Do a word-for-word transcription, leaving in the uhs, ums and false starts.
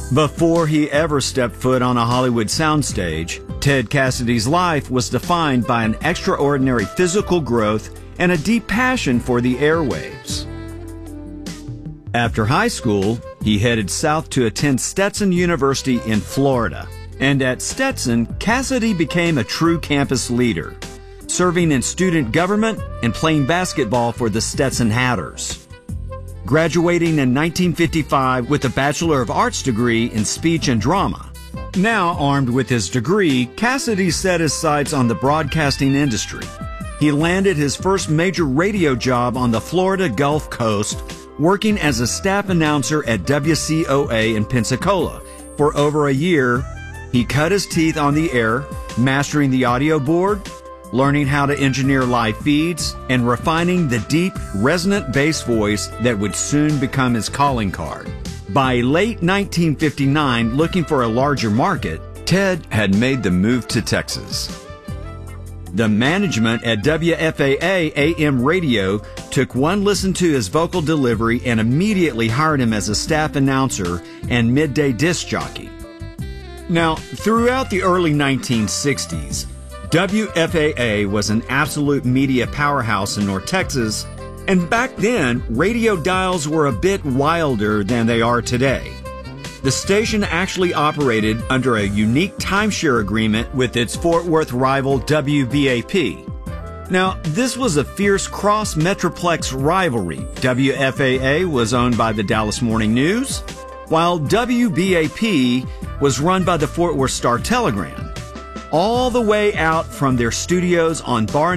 Before he ever stepped foot on a Hollywood soundstage, Ted Cassidy's life was defined by an extraordinary physical growth and a deep passion for the airwaves. After high school, he headed south to attend Stetson University in Florida. And at Stetson, Cassidy became a true campus leader, serving in student government and playing basketball for the Stetson Hatters. Graduating in nineteen fifty-five with a Bachelor of Arts degree in speech and drama. Now armed with his degree, Cassidy set his sights on the broadcasting industry. He landed his first major radio job on the Florida Gulf Coast, working as a staff announcer at W C O A in Pensacola. For over a year, he cut his teeth on the air, mastering the audio board, learning how to engineer live feeds, and refining the deep, resonant bass voice that would soon become his calling card. By late nineteen fifty-nine, looking for a larger market, Ted had made the move to Texas. The management at W F A A A M radio took one listen to his vocal delivery and immediately hired him as a staff announcer and midday disc jockey. Now, throughout the early nineteen sixties, W F A A was an absolute media powerhouse in North Texas, and back then, radio dials were a bit wilder than they are today. The station actually operated under a unique timeshare agreement with its Fort Worth rival W B A P. Now, this was a fierce cross-metroplex rivalry. W F A A was owned by the Dallas Morning News, while W B A P was run by the Fort Worth Star Telegram, all the way out from their studios on Bar